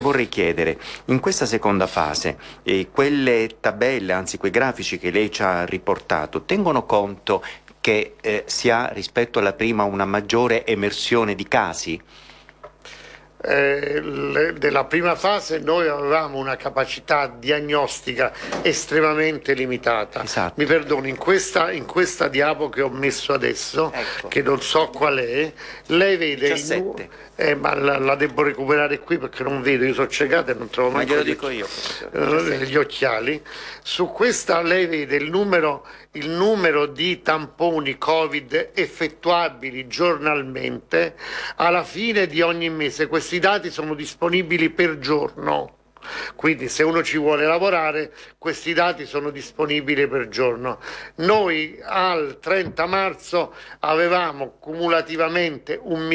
Vorrei chiedere, in questa seconda fase, quelle tabelle, anzi quei grafici che lei ci ha riportato, tengono conto che si ha rispetto alla prima una maggiore emersione di casi? Della prima fase noi avevamo una capacità diagnostica estremamente limitata. Esatto. Mi perdoni, in questa diapo che ho messo adesso, Ecco. che non so qual è, lei vede 17. ma la devo recuperare qui perché non vedo, io sono ciecato e non trovo mai. Ma glielo dico io, professore. Gli occhiali. Su questa lei vede il numero di tamponi Covid effettuabili giornalmente alla fine di ogni mese. Questi dati sono disponibili per giorno. Quindi se uno ci vuole lavorare, questi dati sono disponibili per giorno. Noi al 30 marzo avevamo cumulativamente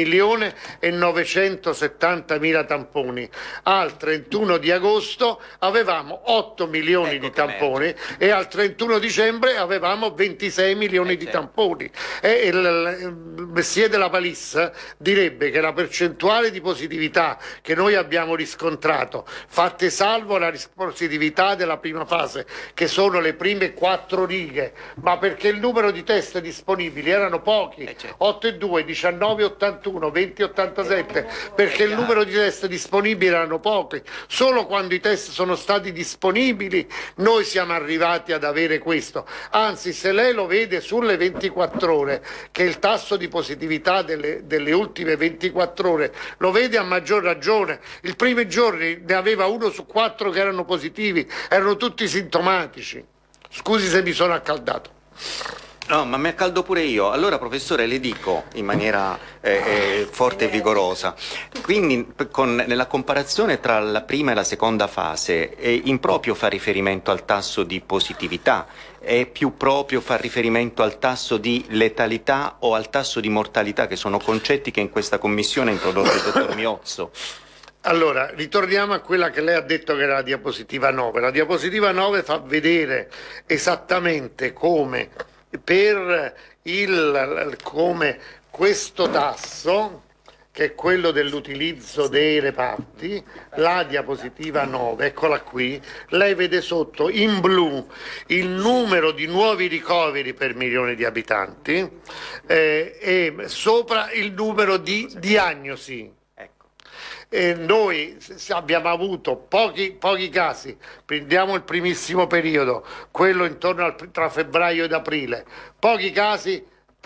1.970.000 tamponi, al 31 di agosto avevamo 8 milioni di tamponi e al 31 dicembre avevamo 26 milioni di tamponi. E il Messier della Palisse direbbe che la percentuale di positività che noi abbiamo riscontrato, fatte salvo la positività della prima fase, che sono le prime 4 righe, ma perché il numero di test disponibili erano pochi, 8 e 2, 19 81, 20 87, perché il numero di test disponibili erano pochi. Solo quando i test sono stati disponibili noi siamo arrivati ad avere questo. Anzi, se lei lo vede sulle 24 ore, che il tasso di positività delle ultime 24 ore lo vede a maggior ragione. I primi giorni ne aveva 1 su 4 che erano positivi, erano tutti sintomatici. Scusi se mi sono accaldato. No, ma mi accaldo pure io. Allora, professore, le dico in maniera forte e vigorosa. Quindi, nella comparazione tra la prima e la seconda fase, improprio fa riferimento al tasso di positività, è più proprio fa riferimento al tasso di letalità o al tasso di mortalità, che sono concetti che in questa commissione ha introdotto il dottor Miozzo. Allora, ritorniamo a quella che lei ha detto che era la diapositiva 9. La diapositiva 9 fa vedere esattamente come come questo tasso, che è quello dell'utilizzo dei reparti, la diapositiva 9, eccola qui, lei vede sotto in blu il numero di nuovi ricoveri per milione di abitanti e sopra il numero di diagnosi. Noi abbiamo avuto pochi casi, prendiamo il primissimo periodo, quello intorno tra febbraio ed aprile, pochi casi,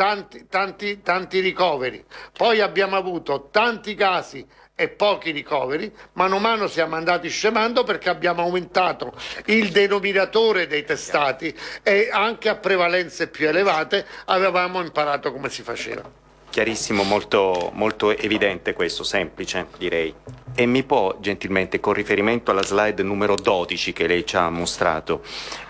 tanti ricoveri, poi abbiamo avuto tanti casi e pochi ricoveri, mano a mano siamo andati scemando perché abbiamo aumentato il denominatore dei testati e anche a prevalenze più elevate avevamo imparato come si faceva. Chiarissimo, molto, molto evidente questo, semplice direi. E mi può gentilmente, con riferimento alla slide numero 12 che lei ci ha mostrato,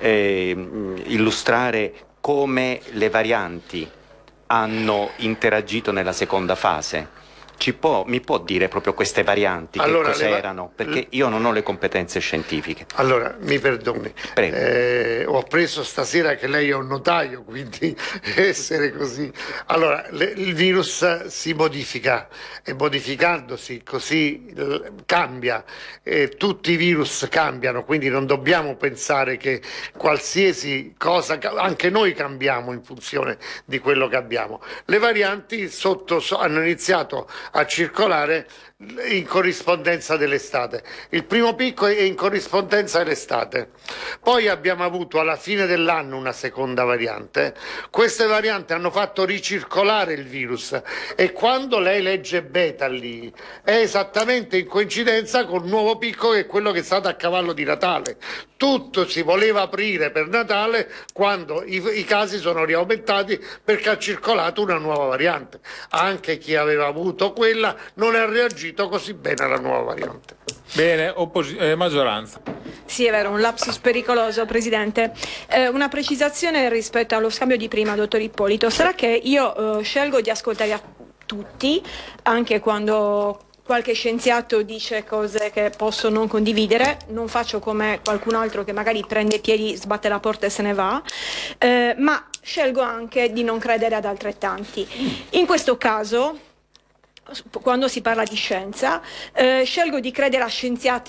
illustrare come le varianti hanno interagito nella seconda fase? Mi può dire proprio queste varianti, che cos'erano? Perché io non ho le competenze scientifiche. Allora, mi perdoni, ho appreso stasera che lei è un notaio, quindi essere così. Allora, il virus si modifica e modificandosi così cambia, tutti i virus cambiano, quindi non dobbiamo pensare che qualsiasi cosa, anche noi cambiamo in funzione di quello che abbiamo. Le varianti hanno iniziato a circolare in corrispondenza dell'estate. Il primo picco è in corrispondenza dell'estate. Poi abbiamo avuto alla fine dell'anno una seconda variante. Queste varianti hanno fatto ricircolare il virus e quando lei legge beta lì è esattamente in coincidenza con il nuovo picco che è quello che è stato a cavallo di Natale. Tutto si voleva aprire per Natale quando i casi sono riaumentati perché ha circolato una nuova variante. Anche chi aveva avuto quella non ha reagito così bene alla nuova variante. Bene, maggioranza. Sì, è vero, un lapsus pericoloso, Presidente. Una precisazione rispetto allo scambio di prima, dottor Ippolito. Sarà che io scelgo di ascoltare a tutti, anche quando qualche scienziato dice cose che posso non condividere, non faccio come qualcun altro che magari prende i piedi, sbatte la porta e se ne va, ma scelgo anche di non credere ad altrettanti. In questo caso quando si parla di scienza, scelgo di credere a scienziati